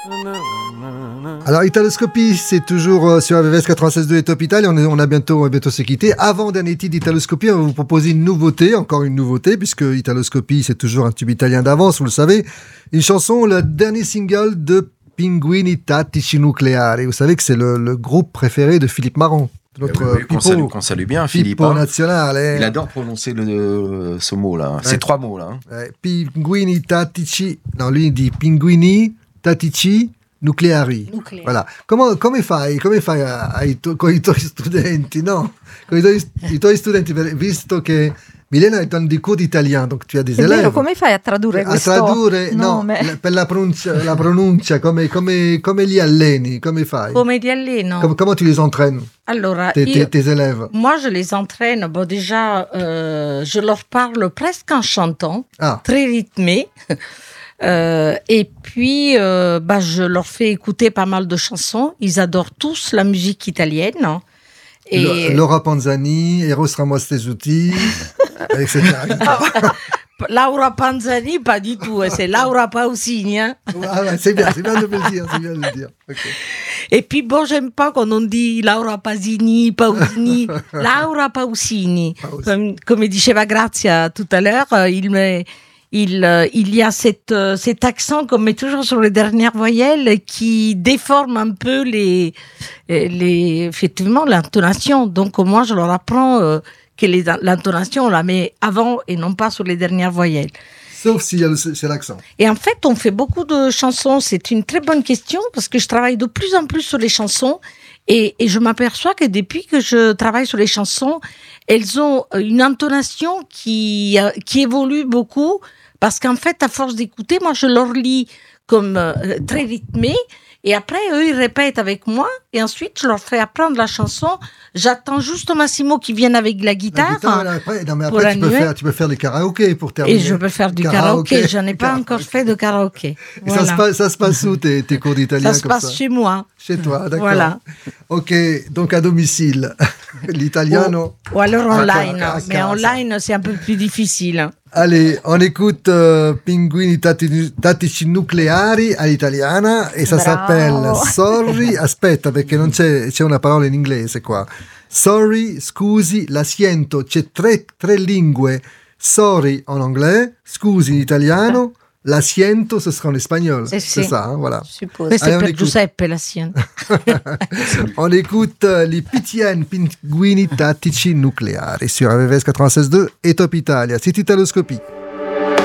Alors, Italoscopie, c'est toujours sur AVS 96.2 et Top Italia. On va bientôt se quitter. Avant dernier titre d'Italoscopie, on va vous proposer une nouveauté, encore une nouveauté, puisque Italoscopie, c'est toujours un tube italien d'avance, vous le savez. Une chanson, le dernier single de Pinguini Tattici Nucleari. Vous savez que c'est le groupe préféré de Philippe Marron. Notre qu'on salue bien, Philippe. National. Il adore prononcer ce mot-là. Ouais. Ces trois mots-là. Ouais. Pinguini Tattici. Non, lui, il dit Pinguini Tattici Nucleari. Voilà. Come fai con i tuoi studenti, no? Con i tuoi studenti, visto che Milena è un di cours d'italien, donc tu as des élèves. Come fai a tradurre questo? A tradurre, no, per la pronuncia, come li alleni, come fai? Come li alleno? Comment tu les entraînes? Allora, tes élèves. Moi, je les entraîne. Bon, déjà, je leur parle presque en chantant, très rythmé. Et puis, je leur fais écouter pas mal de chansons. Ils adorent tous la musique italienne. Et Laura Panzani, Eros Ramazzotti, etc. Laura Panzani, pas du tout. C'est Laura Pausini. Hein. C'est bien de me le dire. Okay. Et puis, bon, j'aime pas quand on dit Laura Pausini. Laura Pausini. Comme diceva Grazia tout à l'heure, il y a cet accent qu'on met toujours sur les dernières voyelles qui déforme un peu effectivement l'intonation. Donc moi je leur apprends que l'intonation on la met avant et non pas sur les dernières voyelles. Sauf si c'est l'accent. Et en fait on fait beaucoup de chansons. C'est une très bonne question parce que je travaille de plus en plus sur les chansons. Et je m'aperçois que depuis que je travaille sur les chansons, elles ont une intonation qui évolue beaucoup. Parce qu'en fait, à force d'écouter, moi, je leur lis comme très rythmé. Et après, eux, ils répètent avec moi. Et ensuite, je leur fais apprendre la chanson. J'attends juste Massimo qui vienne avec la guitare. Après, tu peux faire des karaokés pour terminer. Et je peux faire du karaoké. Je n'ai pas encore fait de karaoké. Voilà. Ça se passe où, tes cours d'italien? Ça se passe chez moi. Chez toi, d'accord. Voilà. Ok, donc à domicile. L'italiano. Ou alors online. Mais online, c'est un peu plus difficile. Allez, on écoute Pinguini Tattici Nucleari all'italiana e ça s'appelle Sorry, aspetta perché non c'è una parola in inglese qua. Sorry, scusi, la siento, c'è tre lingue. Sorry en anglais, scusi in italiano, la siento ce sera en espagnol. C'est ça, hein, voilà. C'est per Giuseppe la siento. On écoute les PTN Pinguini Tattici Nucleari sur AVS 96.2 et Top Italia. C'est Italoscopie.